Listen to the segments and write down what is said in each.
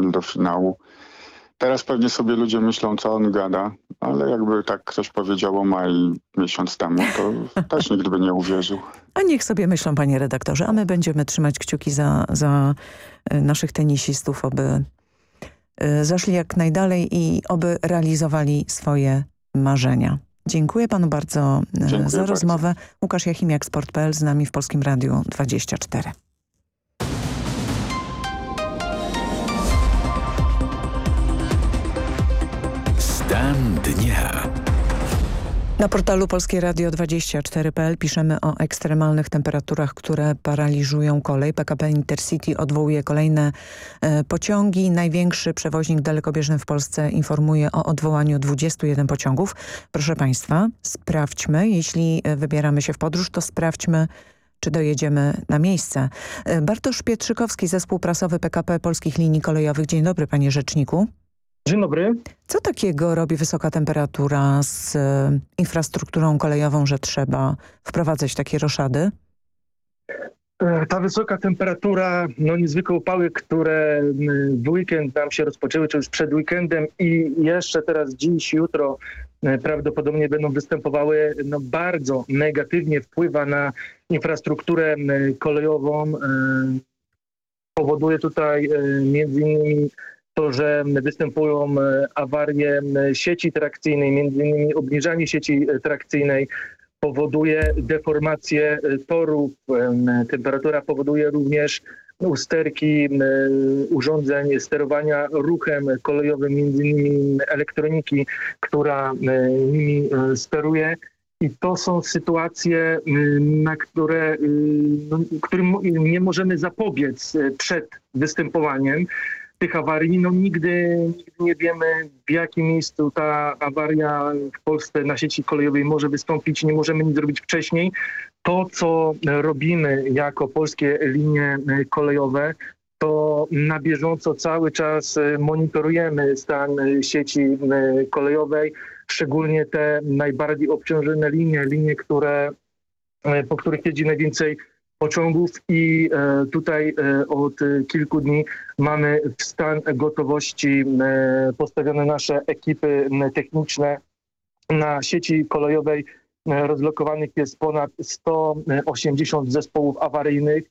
promil do finału. Teraz pewnie sobie ludzie myślą, co on gada, ale jakby tak ktoś powiedział o Mai miesiąc temu, to też nikt by nie uwierzył. A niech sobie myślą, panie redaktorze, a my będziemy trzymać kciuki za naszych tenisistów, aby zaszli jak najdalej i oby realizowali swoje marzenia. Dziękuję panu bardzo za rozmowę. Łukasz Jachimiak, Sport.pl, z nami w Polskim Radiu 24. Stan dnia. Na portalu Polskie Radio 24.pl piszemy o ekstremalnych temperaturach, które paraliżują kolej. PKP Intercity odwołuje kolejne pociągi. Największy przewoźnik dalekobieżny w Polsce informuje o odwołaniu 21 pociągów. Proszę państwa, sprawdźmy, jeśli wybieramy się w podróż, to sprawdźmy, czy dojedziemy na miejsce. Bartosz Pietrzykowski, zespół prasowy PKP Polskich Linii Kolejowych. Dzień dobry, panie rzeczniku. Dzień dobry. Co takiego robi wysoka temperatura z infrastrukturą kolejową, że trzeba wprowadzać takie roszady? Ta wysoka temperatura, niezwykłe upały, które w weekend nam się rozpoczęły, czy już przed weekendem i jeszcze teraz dziś, jutro prawdopodobnie będą występowały, bardzo negatywnie wpływa na infrastrukturę kolejową. Powoduje tutaj między innymi to, że występują awarie sieci trakcyjnej, między innymi obniżanie sieci trakcyjnej powoduje deformację torów. Temperatura powoduje również usterki urządzeń sterowania ruchem kolejowym, między innymi elektroniki, która nimi steruje. I to są sytuacje, na którym nie możemy zapobiec przed występowaniem tych awarii. Nigdy nie wiemy, w jakim miejscu ta awaria w Polsce na sieci kolejowej może wystąpić. Nie możemy nic zrobić wcześniej. To, co robimy jako polskie linie kolejowe, to na bieżąco cały czas monitorujemy stan sieci kolejowej, szczególnie te najbardziej obciążone linie, po których jeździ najwięcej pociągów i tutaj od kilku dni mamy w stan gotowości postawione nasze ekipy techniczne. Na sieci kolejowej rozlokowanych jest ponad 180 zespołów awaryjnych,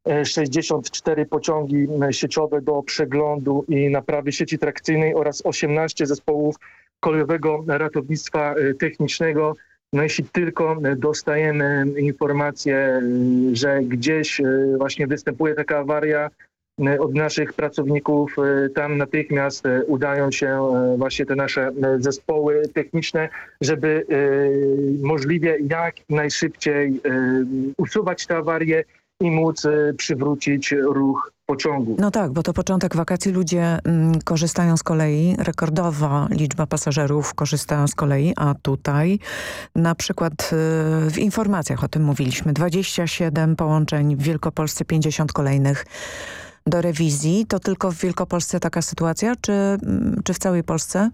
64 pociągi sieciowe do przeglądu i naprawy sieci trakcyjnej oraz 18 zespołów kolejowego ratownictwa technicznego. Jeśli tylko dostajemy informację, że gdzieś właśnie występuje taka awaria od naszych pracowników, tam natychmiast udają się właśnie te nasze zespoły techniczne, żeby możliwie jak najszybciej usuwać te awarie i móc przywrócić ruch pociągu. No tak, bo to początek wakacji, ludzie korzystają z kolei, rekordowa liczba pasażerów korzysta z kolei, a tutaj na przykład w informacjach o tym mówiliśmy, 27 połączeń w Wielkopolsce, 50 kolejnych do rewizji. To tylko w Wielkopolsce taka sytuacja, czy w całej Polsce?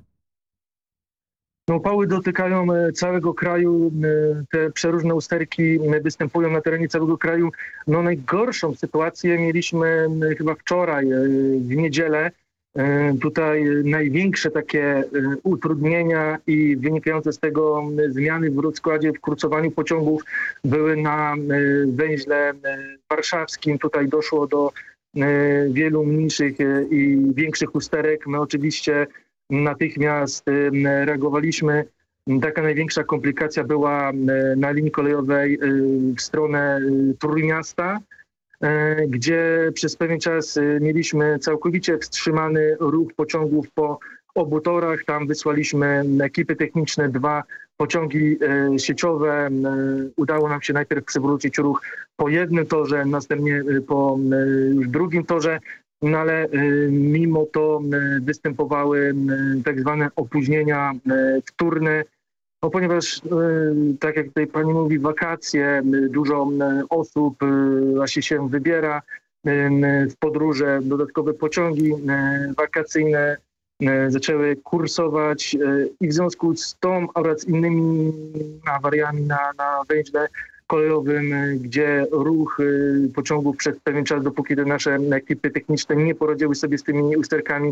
Upały dotykają całego kraju, te przeróżne usterki występują na terenie całego kraju. Najgorszą sytuację mieliśmy chyba wczoraj, w niedzielę. Tutaj największe takie utrudnienia i wynikające z tego zmiany w rozkładzie, w kursowaniu pociągów były na węźle warszawskim. Tutaj doszło do wielu mniejszych i większych usterek. My oczywiście natychmiast reagowaliśmy. Taka największa komplikacja była na linii kolejowej w stronę Trójmiasta, gdzie przez pewien czas mieliśmy całkowicie wstrzymany ruch pociągów po obu torach. Tam wysłaliśmy ekipy techniczne, 2 pociągi sieciowe. Udało nam się najpierw przywrócić ruch po jednym torze, następnie po już drugim torze. Ale mimo to występowały tak zwane opóźnienia wtórne, ponieważ tak jak tutaj pani mówi, wakacje, dużo osób właśnie się wybiera w podróże, dodatkowe pociągi wakacyjne zaczęły kursować i w związku z tą oraz innymi awariami na węźle kolejowym, gdzie ruch pociągów przez pewien czas, dopóki te nasze ekipy techniczne nie poradziły sobie z tymi usterkami,